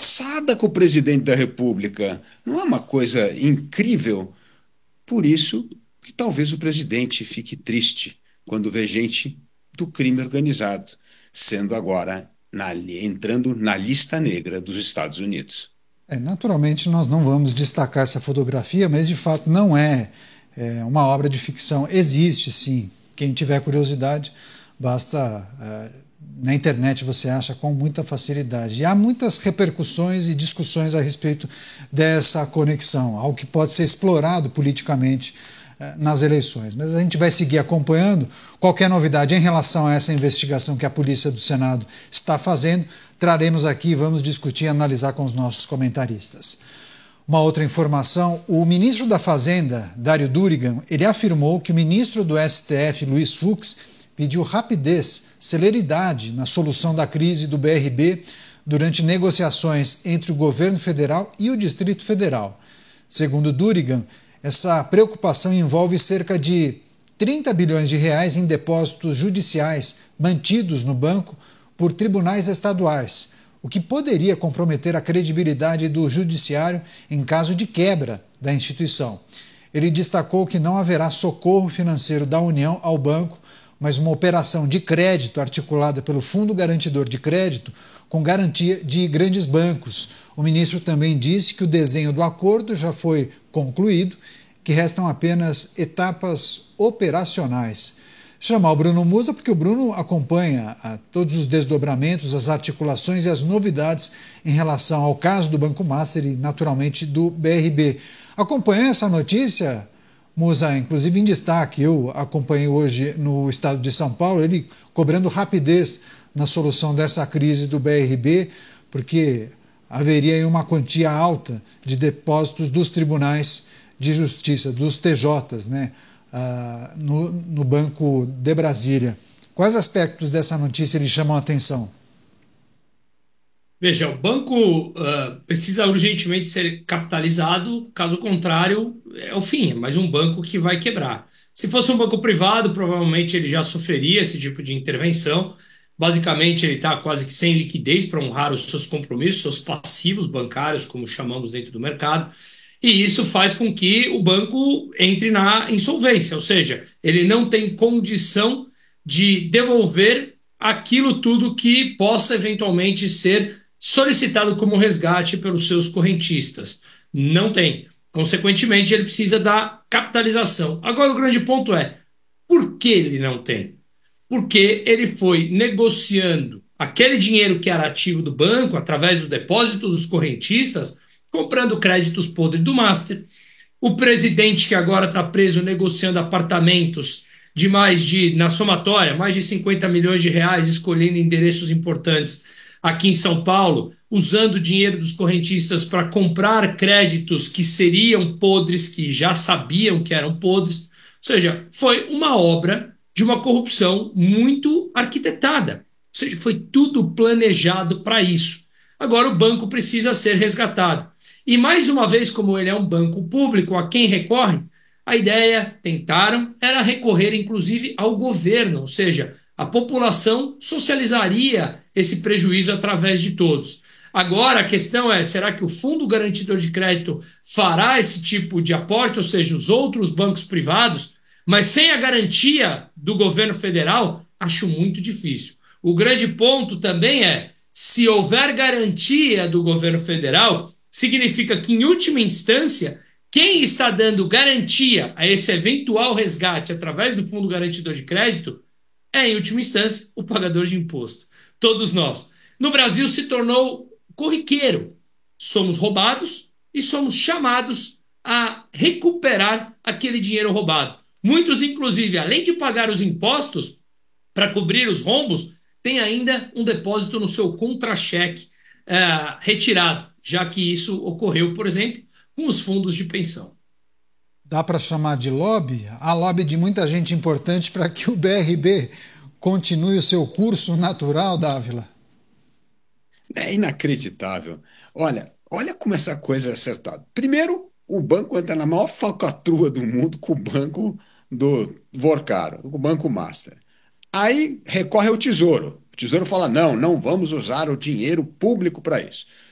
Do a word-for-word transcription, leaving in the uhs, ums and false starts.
palhaçada com o presidente da República. Não é uma coisa incrível? Por isso que talvez o presidente fique triste quando vê gente do crime organizado sendo agora na- entrando na lista negra dos Estados Unidos. É, naturalmente, nós não vamos destacar essa fotografia, mas de fato não é, é uma obra de ficção. Existe, sim. Quem tiver curiosidade, basta. É, na internet você acha com muita facilidade. E há muitas repercussões e discussões a respeito dessa conexão, algo que pode ser explorado politicamente é, nas eleições. Mas a gente vai seguir acompanhando. Qualquer novidade em relação a essa investigação que a Polícia do Senado está fazendo, traremos aqui e vamos discutir e analisar com os nossos comentaristas. Uma outra informação, o ministro da Fazenda, Dário Durigan, ele afirmou que o ministro do S T F, Luiz Fux, pediu rapidez, celeridade na solução da crise do B R B durante negociações entre o governo federal e o Distrito Federal. Segundo Durigan, essa preocupação envolve cerca de trinta bilhões de reais em depósitos judiciais mantidos no banco por tribunais estaduais, o que poderia comprometer a credibilidade do judiciário em caso de quebra da instituição. Ele destacou que não haverá socorro financeiro da União ao banco, mas uma operação de crédito articulada pelo Fundo Garantidor de Crédito com garantia de grandes bancos. O ministro também disse que o desenho do acordo já foi concluído, que restam apenas etapas operacionais. Chamar o Bruno Musa, porque o Bruno acompanha a, todos os desdobramentos, as articulações e as novidades em relação ao caso do Banco Master e, naturalmente, do B R B. Acompanha essa notícia, Musa, inclusive em destaque, eu acompanhei hoje no estado de São Paulo, ele cobrando rapidez na solução dessa crise do B R B, porque haveria aí uma quantia alta de depósitos dos tribunais de justiça, dos T Js, né? Uh, no, no Banco de Brasília. Quais aspectos dessa notícia lhe chamam a atenção? Veja, o banco uh, precisa urgentemente ser capitalizado, caso contrário, é o fim, é mais um banco que vai quebrar. Se fosse um banco privado, provavelmente ele já sofreria esse tipo de intervenção. Basicamente, ele está quase que sem liquidez para honrar os seus compromissos, seus passivos bancários, como chamamos dentro do mercado. E isso faz com que o banco entre na insolvência, ou seja, ele não tem condição de devolver aquilo tudo que possa eventualmente ser solicitado como resgate pelos seus correntistas. Não tem. Consequentemente, ele precisa da capitalização. Agora, o grande ponto é, por que ele não tem? Porque ele foi negociando aquele dinheiro que era ativo do banco, através do depósito dos correntistas, comprando créditos podres do Master. O presidente que agora está preso negociando apartamentos de mais de, na somatória, mais de cinquenta milhões de reais, escolhendo endereços importantes aqui em São Paulo, usando o dinheiro dos correntistas para comprar créditos que seriam podres, que já sabiam que eram podres. Ou seja, foi uma obra de uma corrupção muito arquitetada. Ou seja, foi tudo planejado para isso. Agora o banco precisa ser resgatado. E mais uma vez, como ele é um banco público a quem recorre, a ideia, tentaram, era recorrer inclusive ao governo, ou seja, a população socializaria esse prejuízo através de todos. Agora a questão é, será que o Fundo Garantidor de Crédito fará esse tipo de aporte, ou seja, os outros bancos privados, mas sem a garantia do governo federal? Acho muito difícil. O grande ponto também é, se houver garantia do governo federal, significa que, em última instância, quem está dando garantia a esse eventual resgate através do Fundo Garantidor de Crédito é, em última instância, o pagador de imposto. Todos nós. No Brasil se tornou corriqueiro. Somos roubados e somos chamados a recuperar aquele dinheiro roubado. Muitos, inclusive, além de pagar os impostos para cobrir os rombos, tem ainda um depósito no seu contra-cheque uh, retirado, já que isso ocorreu, por exemplo, com os fundos de pensão. Dá para chamar de lobby? Há lobby de muita gente importante para que o B R B continue o seu curso natural, Dávila? É inacreditável. Olha, olha como essa coisa é acertada. Primeiro, o banco entra na maior falcatrua do mundo com o banco do Vorcaro, o Banco Master. Aí recorre ao Tesouro. O Tesouro fala: não, não vamos usar o dinheiro público para isso.